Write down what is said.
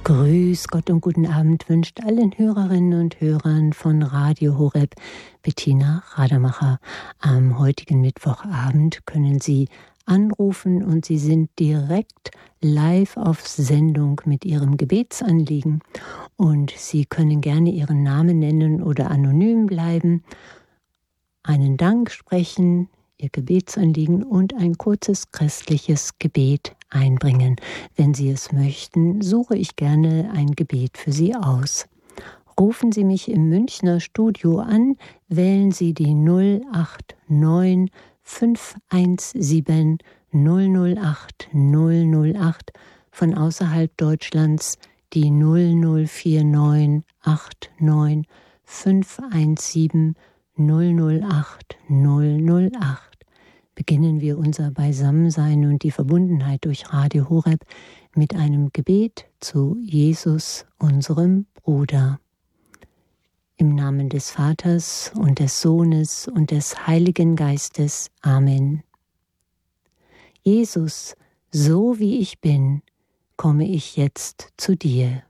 Grüß Gott und guten Abend wünscht allen Hörerinnen und Hörern von Radio Horeb Bettina Rademacher. Am heutigen Mittwochabend können Sie anrufen und Sie sind direkt live auf Sendung mit Ihrem Gebetsanliegen. Und Sie können gerne Ihren Namen nennen oder anonym bleiben, einen Dank sprechen, Ihr Gebetsanliegen und ein kurzes christliches Gebet einbringen. Wenn Sie es möchten, suche ich gerne ein Gebet für Sie aus. Rufen Sie mich im Münchner Studio an, wählen Sie die 089 517 008 008, von außerhalb Deutschlands die 0049 89 517 008 008. Beginnen wir unser Beisammensein und die Verbundenheit durch Radio Horeb mit einem Gebet zu Jesus, unserem Bruder. Im Namen des Vaters und des Sohnes und des Heiligen Geistes. Amen. Jesus, so wie ich bin, komme ich jetzt zu dir.